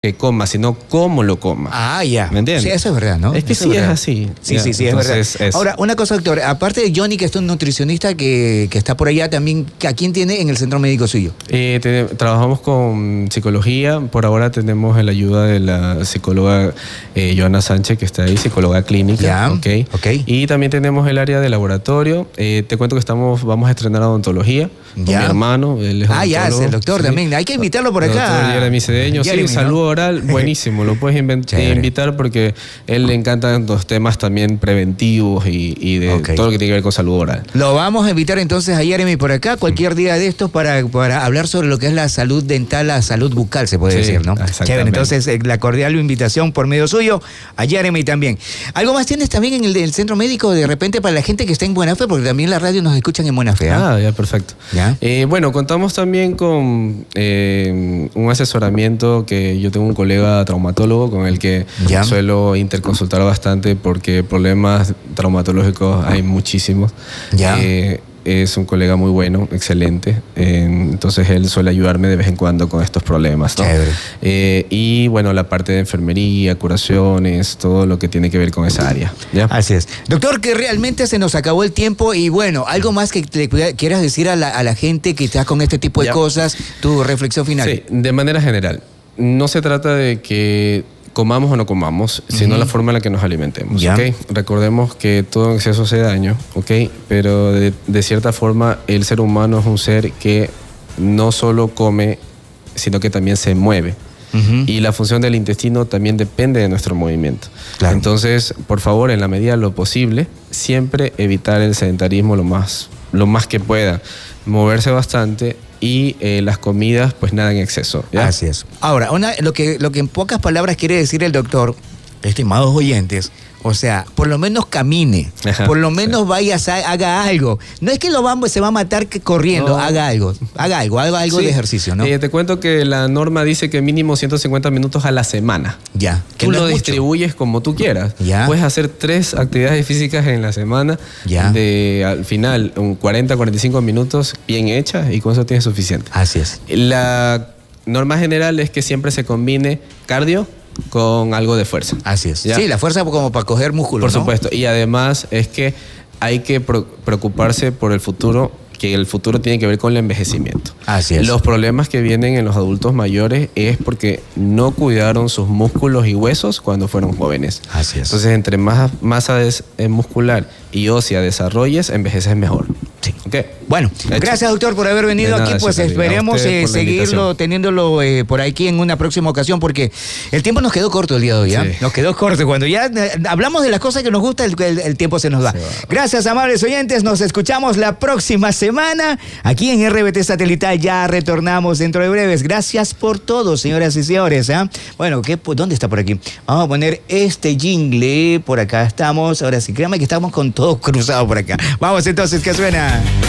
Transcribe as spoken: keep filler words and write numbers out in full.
que coma, sino cómo lo coma. Ah, ya. ¿Me entiendes? Sí, eso es verdad, ¿no? Es que eso sí es, es así. Sí, ya. sí, sí, Entonces, es verdad. es... Ahora, una cosa, doctor, aparte de Johnny, que es un nutricionista que, que está por allá también, ¿a quién tiene en el centro médico suyo? Eh, te, trabajamos con psicología. Por ahora tenemos la ayuda de la psicóloga eh, Joana Sánchez, que está ahí, psicóloga clínica. Ya, okay. ok. Y también tenemos el área de laboratorio. Eh, te cuento que estamos, vamos a estrenar odontología con ya. mi hermano. Él es ah, ya, es el doctor sí. también. Hay que invitarlo por acá. Doctor Jeremy Cedeño. Jeremy, sí, ¿no? salud oral, buenísimo. Lo puedes invitar porque él le encantan los temas también preventivos y, y de okay. todo lo que tiene que ver con salud oral. Lo vamos a invitar entonces a Jeremy por acá cualquier día de estos para, para hablar sobre lo que es la salud dental, la salud bucal, se puede sí, decir, ¿no? Chévere, entonces eh, la cordial invitación por medio suyo a Jeremy también. ¿Algo más tienes también en el, el centro médico de repente para la gente que está en Buena Fe? Porque también la radio nos escuchan en Buena Fe. ¿eh? Ah, ya, perfecto. ¿Ya? Eh, bueno, contamos también con eh, un asesoramiento que yo tengo un colega traumatólogo con el que ¿Ya? suelo interconsultar bastante porque problemas traumatológicos hay muchísimos. ¿Ya? Eh, es un colega muy bueno, excelente. Eh, entonces él suele ayudarme de vez en cuando con estos problemas, ¿no? Eh, y bueno, la parte de enfermería, curaciones, todo lo que tiene que ver con esa área. ¿Ya? Así es. Doctor, que realmente se nos acabó el tiempo y bueno, algo más que le quieras decir a la, a la gente que está con este tipo de ¿Ya? cosas, tu reflexión final. Sí, de manera general. No se trata de que comamos o no comamos, sino uh-huh. la forma en la que nos alimentemos, ¿okay? Recordemos que todo en exceso hace daño, ¿okay? Pero de, de cierta forma el ser humano es un ser que no solo come, sino que también se mueve. Uh-huh. Y la función del intestino también depende de nuestro movimiento. Claro. Entonces, por favor, en la medida de lo posible, siempre evitar el sedentarismo lo más, lo más que pueda. Moverse bastante y eh, las comidas, pues nada en exceso. ¿Ya? Así es. Ahora, una, lo, que, lo que en pocas palabras quiere decir el doctor, estimados oyentes, o sea, por lo menos camine, Ajá, por lo menos sí. vaya, haga algo. No es que lo va, se va a matar que corriendo, no. haga algo, haga algo, haga algo sí. de ejercicio, ¿no? Eh, te cuento que la norma dice que mínimo ciento cincuenta minutos a la semana. Ya. Tú no lo distribuyes mucho. Como tú quieras. Ya. Puedes hacer tres actividades físicas en la semana, ya. de al final un cuarenta a cuarenta y cinco minutos bien hechas y con eso tienes suficiente. Así es. La norma general es que siempre se combine cardio con algo de fuerza. Así es. ¿Ya? Sí, la fuerza como para coger músculo, Por ¿no? supuesto. Y además es que hay que preocuparse por el futuro, que el futuro tiene que ver con el envejecimiento. Así es. Los problemas que vienen en los adultos mayores es porque no cuidaron sus músculos y huesos cuando fueron jóvenes. Así es. Entonces, entre más masa muscular y ósea desarrolles, envejeces mejor. Sí. Okay. Bueno, Hecho. gracias doctor por haber venido nada, aquí, pues esperemos eh, seguirlo, teniéndolo eh, por aquí en una próxima ocasión, porque el tiempo nos quedó corto el día de hoy, ¿eh? Sí. Nos quedó corto. Cuando ya eh, hablamos de las cosas que nos gusta, el, el, el tiempo se nos va. Sí, gracias, amables oyentes, nos escuchamos la próxima semana aquí en R B T Satelital. Ya retornamos dentro de breves. Gracias por todo, señoras y señores, ¿eh? Bueno, ¿qué, ¿dónde está por aquí? Vamos a poner este jingle, por acá estamos. Ahora sí, créanme que estamos con todo cruzado por acá. Vamos entonces, que suena.